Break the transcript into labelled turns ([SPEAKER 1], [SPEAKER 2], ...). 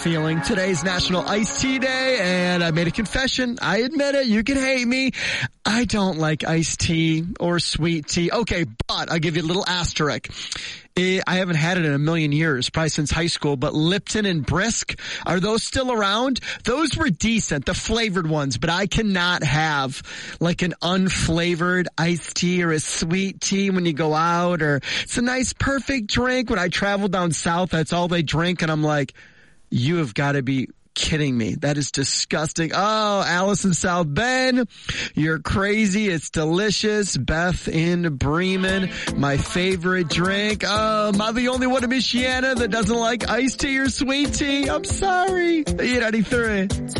[SPEAKER 1] feeling. Today's National Iced Tea Day, and I made a confession. I admit it. You can hate me. I don't like iced tea or sweet tea. Okay, but I'll give you a little asterisk. I haven't had it in a million years, probably since high school, but Lipton and Brisk, are those still around? Those were decent, the flavored ones, but I cannot have like an unflavored iced tea or a sweet tea when you go out, or it's a nice perfect drink. When I travel down south, that's all they drink, and I'm like, you have got to be kidding me. That is disgusting. Oh, Alice in South Bend, you're crazy. It's delicious. Beth in Bremen, my favorite drink. Oh, am I the only one in Michiana that doesn't like iced tea or sweet tea? I'm sorry. 893.